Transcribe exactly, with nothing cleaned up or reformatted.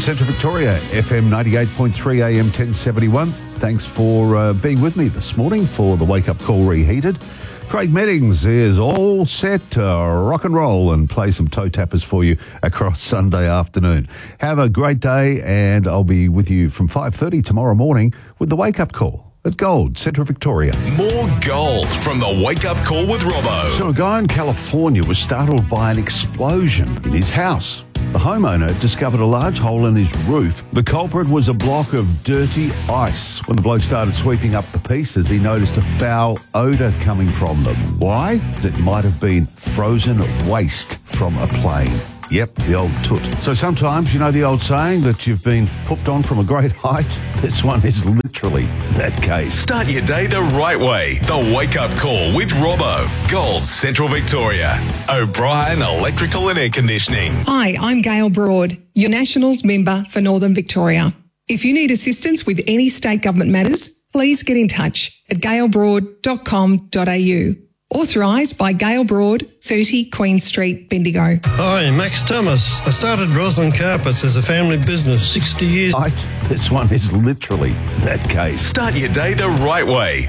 Central Victoria, F M ninety-eight point three, A M ten seventy-one. Thanks for uh, being with me this morning for the Wake Up Call Reheated. Craig Meddings is all set to rock and roll and play some toe tappers for you across Sunday afternoon. Have a great day, and I'll be with you from five thirty tomorrow morning with the Wake Up Call at Gold, Central Victoria. More gold from the Wake Up Call with Robbo. So a guy in California was startled by an explosion in his house. The homeowner discovered a large hole in his roof. The culprit was a block of dirty ice. When the bloke started sweeping up the pieces, he noticed a foul odour coming from them. Why? It might have been frozen waste from a plane. Yep, the old toot. So sometimes, you know the old saying that you've been pooped on from a great height? This one is literally that case. Start your day the right way. The Wake Up Call with Robbo. Gold, Central Victoria. O'Brien Electrical and Air Conditioning. Hi, I'm Gail Broad, your Nationals member for Northern Victoria. If you need assistance with any state government matters, please get in touch at gail broad dot com dot a u. Authorised by Gail Broad, thirty Queen Street, Bendigo. Hi, Max Thomas. I started Roslyn Carpets as a family business sixty years. Right, this one is literally that case. Start your day the right way.